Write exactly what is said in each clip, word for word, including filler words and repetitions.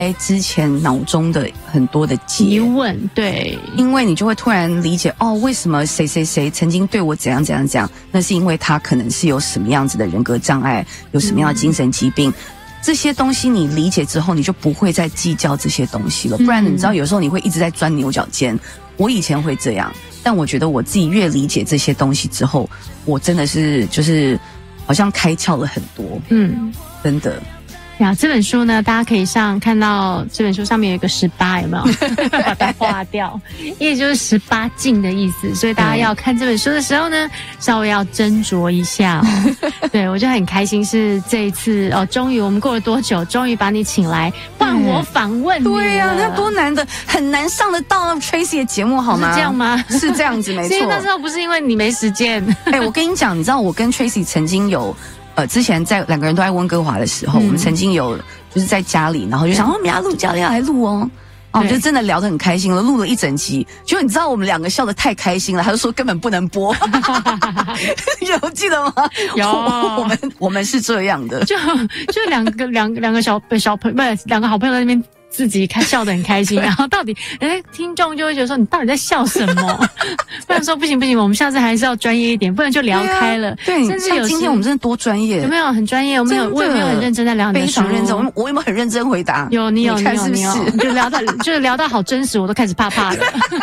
之前脑中的很多的疑问，对， 因为你就会突然理解哦，为什么谁谁谁曾经对我怎样怎样怎样，那是因为他可能是有什么样子的人格障碍，有什么样的精神疾病。嗯，这些东西你理解之后，你就不会再计较这些东西了。不然你知道，有时候你会一直在钻牛角尖。我以前会这样，但我觉得我自己越理解这些东西之后，我真的是就是好像开窍了很多。嗯，真的。 呀，这本书呢，大家可以上看到这本书上面有一个十八，有没有？把它划掉，也就是十八禁的意思。所以大家要看这本书的时候呢，稍微要斟酌一下哦。对，我就很开心，是这一次哦，终于我们过了多久，终于把你请来换我访问你了。 对呀、啊，那多难的，很难上得到 Tracy 的节目，好吗？ 是这样吗？ 是这样子，没错。 所以那时候不是因为你没时间。 哎、欸，我跟你讲，你知道我跟 Tracy 曾经有。呃，之前在两个人都在温哥华的时候，嗯、我们曾经有就是在家里，然后就想哦，我们要录，家里要来录哦，哦，就真的聊得很开心了，录了一整集。结果你知道我们两个笑得太开心了，他就说根本不能播，有记得吗？ 有， 我们我们是这样的， 就就两个两两个小小朋友，不是两个好朋友在那边。自己开笑得很开心，然后到底哎，听众就会觉得说你到底在笑什么？不然说不行不行，我们下次还是要专业一点，不然就聊开了。 对，啊、对， 甚至有今天我们真的多专业， 有没有很专业？我们有，我有没有很认真在聊你的书？ 非常认真。我我有没有很认真回答？ 有，你有，你有，你有， 你就聊到就是聊到好真实，我都开始怕怕了。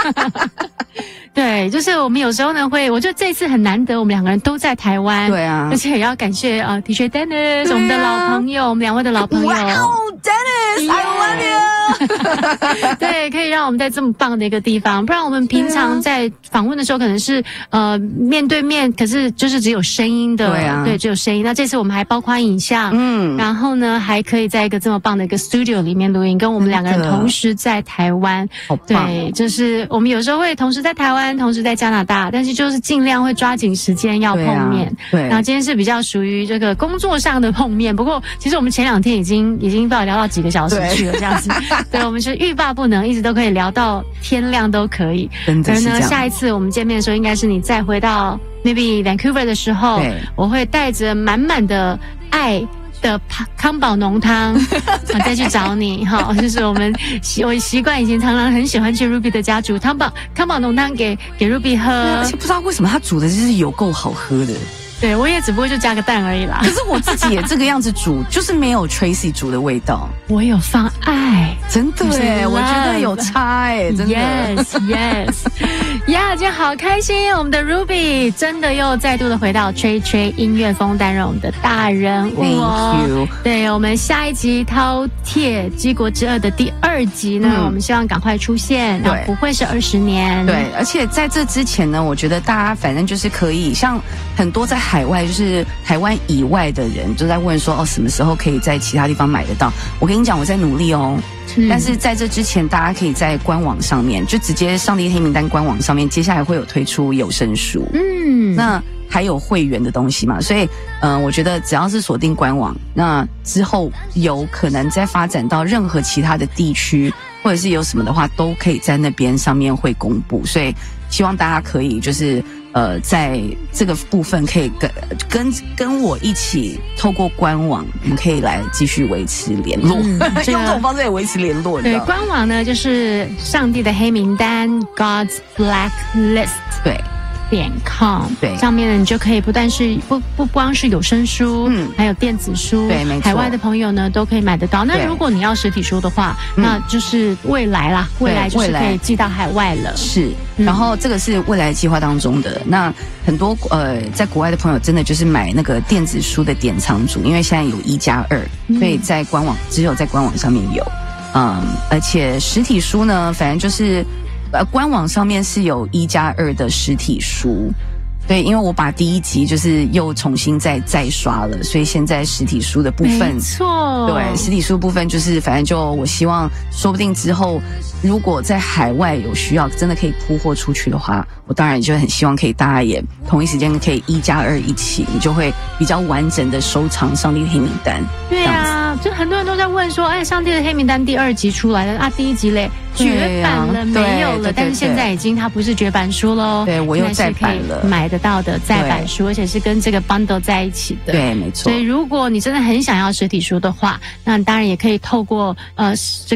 对，就是我们有时候呢会，我觉得这次很难得，我们两个人都在台湾。 对啊， 而且也要感谢啊 ，D J Dennis，、啊、我们的老朋友，我们两位的老朋友。 哇哦 ，Dennis，I love you。 对，可以让我们在这么棒的一个地方，不然我们平常在访问的时候可能是呃面对面，可是就是只有声音的， 对啊， 对，只有声音。那这次我们还包括影像，嗯，然后呢还可以在一个这么棒的一个 studio 里面录音，跟我们两个人同时在台湾， 好棒。 对，就是我们有时候会同时在台湾，同时在加拿大，但是就是尽量会抓紧时间要碰面。 对、啊，对。 然后今天是比较属于这个工作上的碰面，不过其实我们前两天已经已经不知道聊到几个小时去了，这样子。对，我们是欲罢不能，一直都可以聊到天亮都可以。 真的是这样。 而呢，下一次我们见面的时候，应该是你再回到 maybe Vancouver 的时候，我会带着满满的爱的康宝浓汤我再去找你哈。就是我们我习惯以前常常很喜欢去 Ruby 的家煮康宝康宝浓汤给给 Ruby 喝， 而且不知道为什么他煮的就是有够好喝的。 对，我也只不过就加个蛋而已啦。 可是我自己也这个样子煮，就是没有 Tracy 煮的味道。 我有放爱， 真的耶，我觉得有差哎，真的。 Yes, yes， 呀，今天好开心，我们的 Ruby 真的又再度的回到吹吹音乐风，担任我们的大人物哦。 Thank you。 对，我们下一集饕餮鸡国之二的第二集呢，嗯、我们希望赶快出现，然后不会是二十年。 对，而且在这之前呢，我觉得大家反正就是可以，像很多在海外，就是台湾以外的人都在问说，哦，什么时候可以在其他地方买得到？我跟你讲，我在努力哦。嗯、但是在这之前，大家可以在官网上面，就直接上帝黑名单官网上面，接下来会有推出有声书。嗯，那还有会员的东西嘛，所以，嗯、呃，我觉得只要是锁定官网，那之后有可能再发展到任何其他的地区，或者是有什么的话，都可以在那边上面会公布。所以，希望大家可以就是。呃，在这个部分可以跟跟跟我一起透过官网，我们可以来继续维持联络，嗯这个、用这种方式来维持联络。 对，官网呢就是上帝的黑名单 ，God's Black List。对。点 com 对， 上面呢你就可以不但是不不光是有声书，嗯，还有电子书， 对，没错。 海外的朋友呢都可以买得到。那如果你要实体书的话，那就是未来啦，未来就是可以寄到海外了。是， 嗯、然后这个是未来计划当中的。那很多呃在国外的朋友真的就是买那个电子书的典藏组，因为现在有一加二，所以在官网只有在官网上面有，嗯，而且实体书呢，反正就是。呃，官网上面是有一加二的实体书，对，因为我把第一集就是又重新再再刷了，所以现在实体书的部分， 没错， 对，实体书部分就是反正就我希望，说不定之后如果在海外有需要，真的可以铺货出去的话，我当然就很希望可以大家也同一时间可以一加二一起，你就会比较完整的收藏上帝的黑名单。 对啊，就很多人都在问说，哎，上帝的黑名单第二集出来了啊，第一集嘞绝版了、啊、没有了，对对对，但是现在已经它不是绝版书喽， 对，我又再版了， 买得到的再版书，而且是跟这个 bundle 在一起的， 对，没错。 所以如果你真的很想要实体书的话，那当然也可以透过呃这